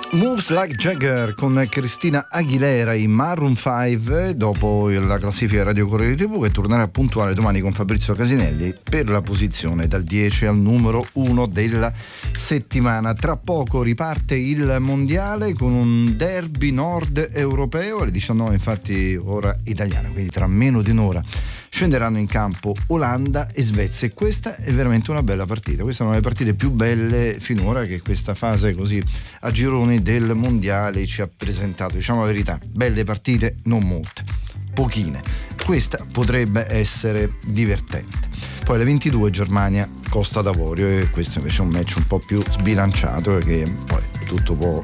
Moves Like Jagger con Cristina Aguilera in Maroon 5, dopo la classifica Radio Corriere TV, che tornerà puntuale domani con Fabrizio Casinelli per la posizione dal 10 al numero 1 della settimana. Tra poco riparte il mondiale con un derby nord europeo alle 19, infatti ora italiana, quindi tra meno di un'ora scenderanno in campo Olanda e Svezia, e questa è veramente una bella partita. Questa è una delle partite più belle finora che questa fase così a gironi del mondiale ci ha presentato. Diciamo la verità, belle partite non molte, pochine. Questa potrebbe essere divertente. Poi alle 22 Germania Costa d'Avorio, e questo invece è un match un po' più sbilanciato, perché poi tutto può